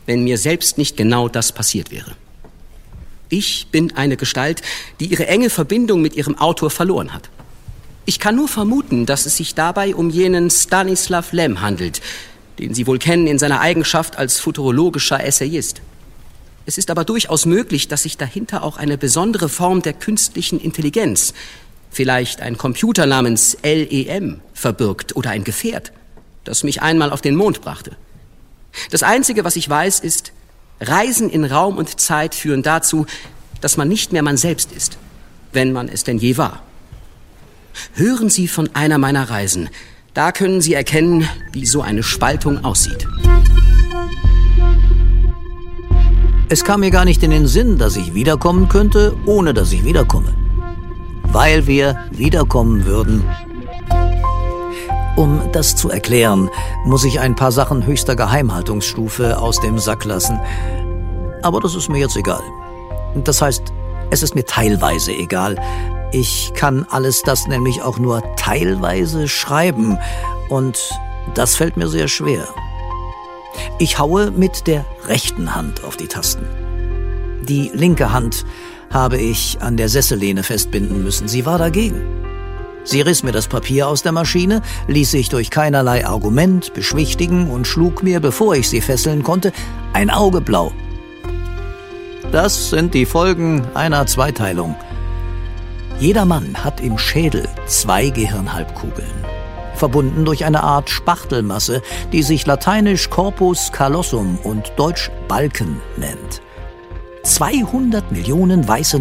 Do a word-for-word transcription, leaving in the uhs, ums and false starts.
wenn mir selbst nicht genau das passiert wäre. Ich bin eine Gestalt, die ihre enge Verbindung mit ihrem Autor verloren hat. Ich kann nur vermuten, dass es sich dabei um jenen Stanislav Lem handelt, den Sie wohl kennen in seiner Eigenschaft als futurologischer Essayist. Es ist aber durchaus möglich, dass sich dahinter auch eine besondere Form der künstlichen Intelligenz, vielleicht ein Computer namens L E M, verbirgt oder ein Gefährt, das mich einmal auf den Mond brachte. Das Einzige, was ich weiß, ist, Reisen in Raum und Zeit führen dazu, dass man nicht mehr man selbst ist, wenn man es denn je war. Hören Sie von einer meiner Reisen. Da können Sie erkennen, wie so eine Spaltung aussieht. Es kam mir gar nicht in den Sinn, dass ich wiederkommen könnte, ohne dass ich wiederkomme. Weil wir wiederkommen würden. Um das zu erklären, muss ich ein paar Sachen höchster Geheimhaltungsstufe aus dem Sack lassen. Aber das ist mir jetzt egal. Das heißt, es ist mir teilweise egal. Ich kann alles das nämlich auch nur teilweise schreiben. Und das fällt mir sehr schwer. Ich haue mit der rechten Hand auf die Tasten. Die linke Hand habe ich an der Sessellehne festbinden müssen. Sie war dagegen. Sie riss mir das Papier aus der Maschine, ließ sich durch keinerlei Argument beschwichtigen und schlug mir, bevor ich sie fesseln konnte, ein Auge blau. Das sind die Folgen einer Zweiteilung. Jeder Mann hat im Schädel zwei Gehirnhalbkugeln, verbunden durch eine Art Spachtelmasse, die sich lateinisch Corpus callosum und deutsch Balken nennt. zweihundert Millionen weiße